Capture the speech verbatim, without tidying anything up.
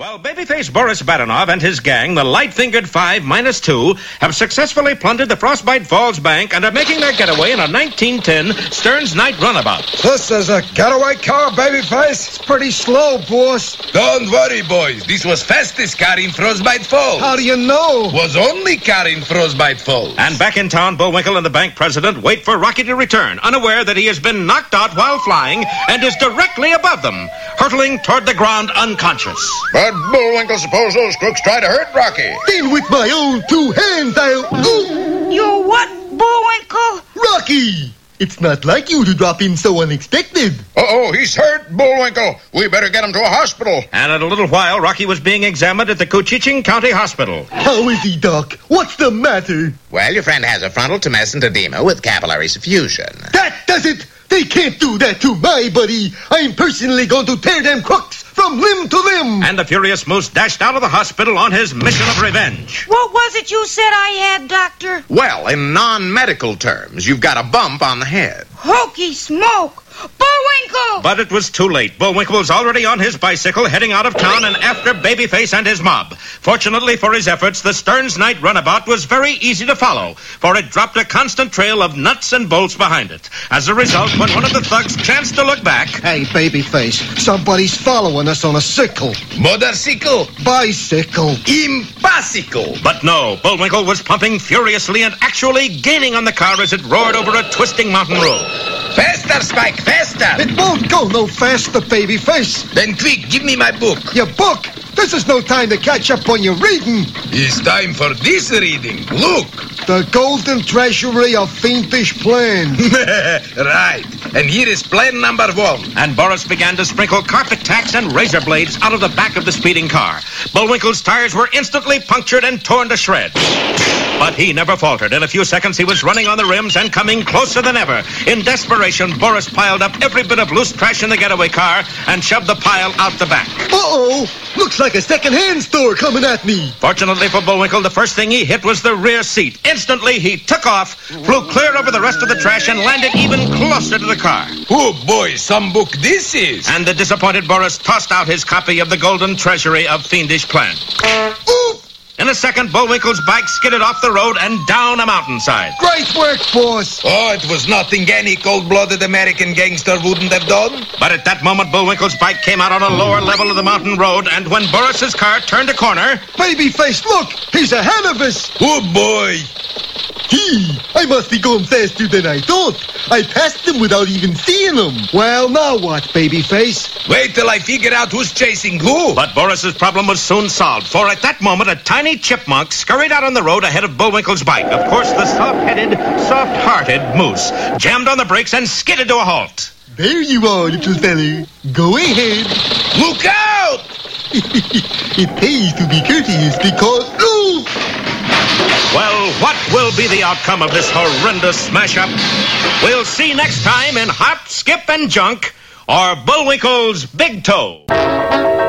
Well, babyface Boris Badenov and his gang, the Light-Fingered Five minus two, have successfully plundered the Frostbite Falls Bank and are making their getaway in a nineteen ten Stearns Knight runabout. This is a getaway car, babyface. It's pretty slow, boss. Don't worry, boys. This was fastest car in Frostbite Falls. How do you know? Was only car in Frostbite Falls. And back in town, Bullwinkle and the bank president wait for Rocky to return, unaware that he has been knocked out while flying and is directly above them, hurtling toward the ground unconscious. But Bullwinkle suppose those crooks try to hurt Rocky. Then with my own two hands, I'll... Ooh. You what, Bullwinkle? Rocky! It's not like you to drop in so unexpected. Uh-oh, he's hurt, Bullwinkle. We better get him to a hospital. And in a little while, Rocky was being examined at the Cochiching County Hospital. How is he, Doc? What's the matter? Well, your friend has a frontal tumescent edema with capillary suffusion. That does it! They can't do that to my buddy. I'm personally going to tear them crooks from limb to limb. And the furious Moose dashed out of the hospital on his mission of revenge. What was it you said I had, Doctor? Well, in non-medical terms, you've got a bump on the head. Hokey smoke! Bullwinkle! But it was too late. Bullwinkle was already on his bicycle heading out of town and after Babyface and his mob. Fortunately for his efforts, the Stearns Knight runabout was very easy to follow, for it dropped a constant trail of nuts and bolts behind it. As a result, when one of the thugs chanced to look back... Hey, Babyface, somebody's following us on a sickle. Motorcycle? Bicycle. Impossible. But no, Bullwinkle was pumping furiously and actually gaining on the car as it roared over a twisting mountain road. Faster, Spike, faster! It won't go no faster, Babyface. Then quick, give me my book. Your book? This is no time to catch up on your reading. It's time for this reading. Look. The Golden Treasury of Fiendish Plan. Right. And here is plan number one. And Boris began to sprinkle carpet tacks and razor blades out of the back of the speeding car. Bullwinkle's tires were instantly punctured and torn to shreds. But he never faltered. In a few seconds, he was running on the rims and coming closer than ever. In desperation, Boris piled up every bit of loose trash in the getaway car and shoved the pile out the back. Uh-oh! Looks like a second-hand store coming at me. Fortunately for Bullwinkle, the first thing he hit was the rear seat. Instantly, he took off, flew clear over the rest of the trash, and landed even closer to the car. Oh, boy, some book this is. And the disappointed Boris tossed out his copy of the Golden Treasury of Fiendish Plan. Oop! In a second, Bullwinkle's bike skidded off the road and down a mountainside. Great work, boss. Oh, it was nothing any cold-blooded American gangster wouldn't have done. But at that moment, Bullwinkle's bike came out on a lower level of the mountain road, and when Boris's car turned a corner... Babyface, look! He's ahead of us! Oh, boy! Gee, I must be going faster than I thought. I passed him without even seeing him. Well, now what, Babyface? Wait till I figure out who's chasing who. But Boris's problem was soon solved, for at that moment, a tiny chipmunk scurried out on the road ahead of Bullwinkle's bike. Of course, the soft-headed, soft-hearted Moose jammed on the brakes and skidded to a halt. There you are, little fella. Go ahead. Look out! It pays to be courteous because... Ooh! Well, what will be the outcome of this horrendous smash-up? We'll see next time in Hop, Skip, and Junk, or Bullwinkle's Big Toe.